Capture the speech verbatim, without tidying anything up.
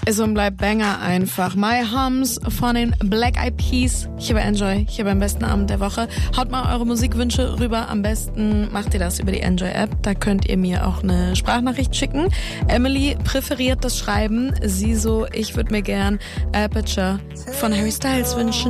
Ist und bleibt Banger einfach. My Hums von den Black Eyed Peas. Hier bei Enjoy, hier beim besten Abend der Woche. Haut mal eure Musikwünsche rüber. Am besten macht ihr das über die Enjoy-App. Da könnt ihr mir auch eine Sprachnachricht schicken. Emily präferiert das Schreiben. Sie so, ich würde mir gern Aperture von Harry Styles wünschen.